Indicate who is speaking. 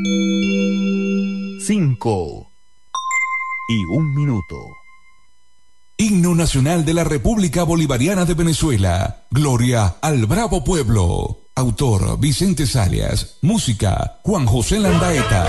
Speaker 1: 5:01.
Speaker 2: Himno Nacional de la República Bolivariana de Venezuela. Gloria al bravo pueblo. Autor Vicente Salias. Música Juan José Landaeta.